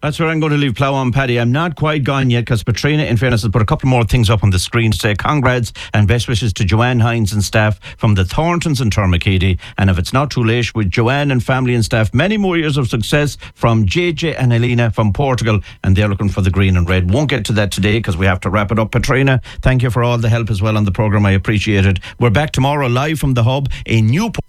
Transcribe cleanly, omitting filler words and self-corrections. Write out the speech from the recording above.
That's where I'm going to leave Plough on Paddy. I'm not quite gone yet because Patrina, in fairness, has put a couple more things up on the screen to say congrats and best wishes to Joanne Hines and staff from the Thorntons in Termacady. And if it's not too late, with Joanne and family and staff, many more years of success from JJ and Elena from Portugal. And they're looking for the green and red. Won't get to that today because we have to wrap it up. Patrina, thank you for all the help as well on the programme. I appreciate it. We're back tomorrow live from the Hub in Newport.